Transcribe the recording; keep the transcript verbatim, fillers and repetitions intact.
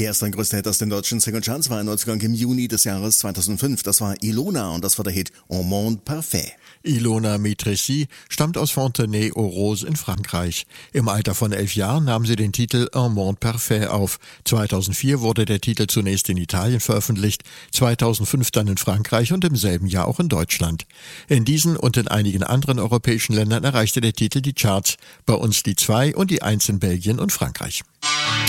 erster und größter Hit aus den deutschen Singlecharts war ein Neuzugang im Juni des Jahres zweitausendfünf. Das war Ilona und das war der Hit Un Monde Parfait. Ilona Mitressy stammt aus Fontenay-aux-Roses in Frankreich. Im Alter von elf Jahren nahm sie den Titel Un Monde Parfait auf. zweitausendvier wurde der Titel zunächst in Italien veröffentlicht, zweitausendfünf dann in Frankreich und im selben Jahr auch in Deutschland. In diesen und in einigen anderen europäischen Ländern erreichte der Titel die Charts, bei uns die zwei und die eins in Belgien und Frankreich.